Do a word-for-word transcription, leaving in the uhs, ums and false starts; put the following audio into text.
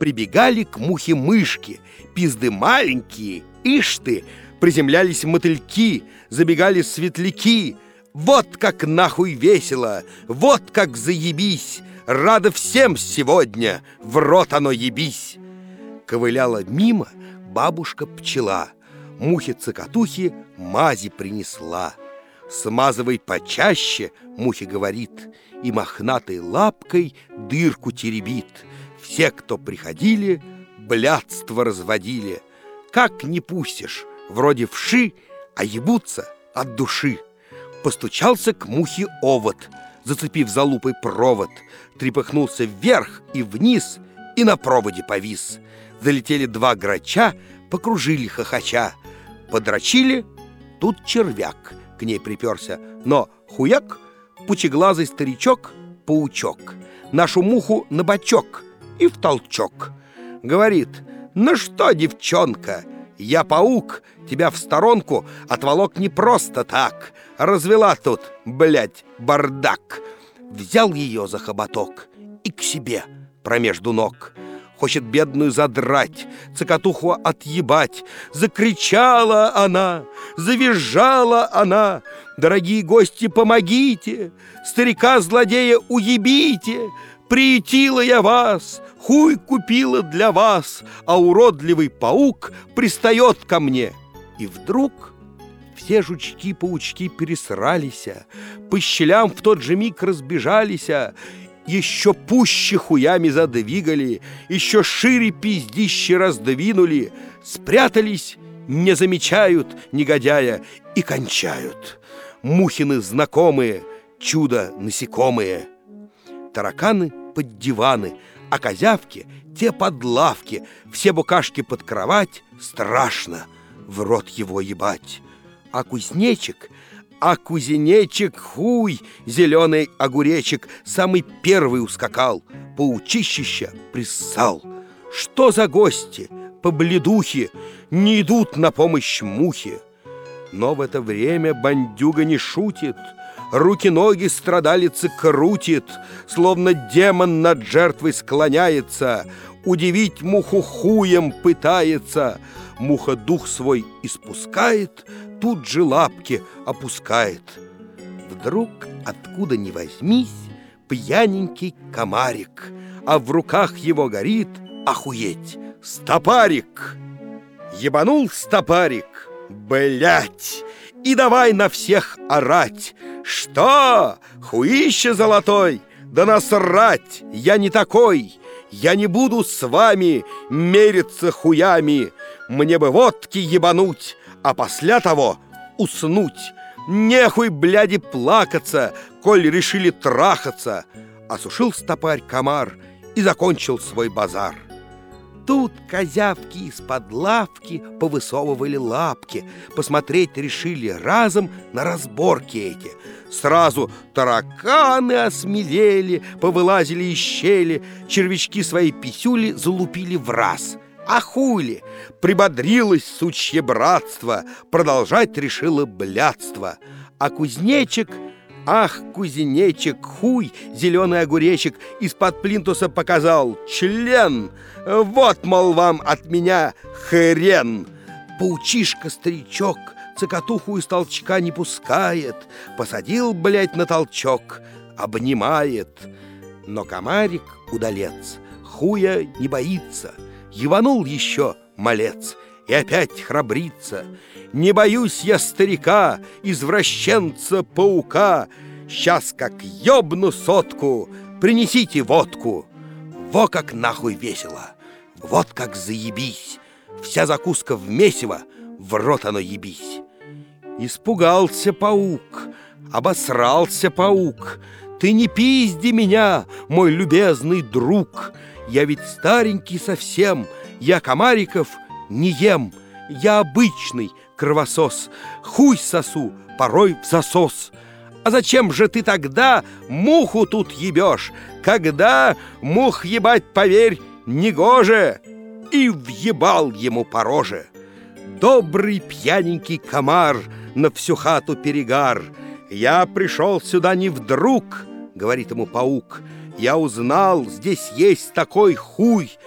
Прибегали к мухе мышки, пизды маленькие, ишь ты, приземлялись мотыльки, забегали светляки. Вот как нахуй весело, вот как заебись, рада всем сегодня, в рот оно ебись. Ковыляла мимо бабушка-пчела, мухе-цокотухе мази принесла. Смазывай почаще, мухе говорит, и мохнатой лапкой дырку теребит. Все, кто приходили, блядство разводили. Как не пустишь, вроде вши, а ебутся от души. Постучался к мухе овод, зацепив за лупой провод, трепыхнулся вверх и вниз, и на проводе повис. Залетели два грача, покружили хохоча. Подрочили, тут червяк к ней приперся, но хуяк, пучеглазый старичок, паучок, нашу муху на бочок и в толчок. Говорит: ну что, девчонка, я паук, тебя в сторонку отволок не просто так. Развела тут, блядь, бардак. Взял ее за хоботок и к себе промежду ног. Хочет бедную задрать, цокотуху отъебать. Закричала она, завизжала она: дорогие гости, помогите, старика-злодея уебите. Приютила я вас, хуй купила для вас, а уродливый паук пристает ко мне. И вдруг все жучки-паучки пересрались, по щелям в тот же миг разбежались, еще пуще хуями задвигали, еще шире пиздище раздвинули, спрятались, не замечают негодяя и кончают. Мухины знакомые, чудо-насекомые. Тараканы под диваны, а козявки те под лавки, все букашки под кровать, страшно в рот его ебать. А кузнечик, а кузнечик хуй, зеленый огуречек, самый первый ускакал, паучищища приссал. Что за гости, побледухи, не идут на помощь мухе? Но в это время бандюга не шутит, руки-ноги страдалицы крутит, словно демон над жертвой склоняется, удивить муху хуем пытается. Муха дух свой испускает, тут же лапки опускает. Вдруг, откуда ни возьмись, пьяненький комарик, а в руках его горит, охуеть, стопарик. Ебанул стопарик, блять, и давай на всех орать. Что? Хуище золотой? Да насрать, я не такой. Я не буду с вами мериться хуями. Мне бы водки ебануть, а после того уснуть. Нехуй, бляди, плакаться, коль решили трахаться. Осушил стопарь комар и закончил свой базар. Тут козявки из-под лавки повысовывали лапки, посмотреть решили разом на разборки эти. Сразу тараканы осмелели, повылазили из щели, червячки свои писюли залупили в раз. А хули, прибодрилось сучье братство, продолжать решило блядство. А кузнечик, ах, кузнечик, хуй, зеленый огуречек, из-под плинтуса показал член. Вот, мол, вам от меня хрен. Паучишка-старичок цокотуху из толчка не пускает, посадил, блядь, на толчок, обнимает. Но комарик, удалец, хуя не боится, ебанул еще малец и опять храбрится. Не боюсь я старика, извращенца-паука, сейчас как ёбну сотку, принесите водку. Во как нахуй весело, вот как заебись, вся закуска в месиво, в рот оно ебись. Испугался паук, обосрался паук. Ты не пизди меня, мой любезный друг. Я ведь старенький совсем, я комариков не ем. Я обычный кровосос, хуй сосу порой в засос. А зачем же ты тогда муху тут ебешь, когда мух ебать, поверь, негоже? И въебал ему по роже. Добрый пьяненький комар, на всю хату перегар. Я пришел сюда не вдруг, говорит ему паук. Я узнал, здесь есть такой хуй,